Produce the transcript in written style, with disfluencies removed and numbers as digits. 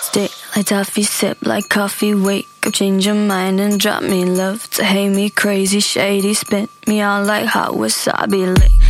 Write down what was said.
Stick like toffee, sip like coffee, wake up, change your mind and drop me love to hate me crazy, shady, spin me on like hot wasabi lick.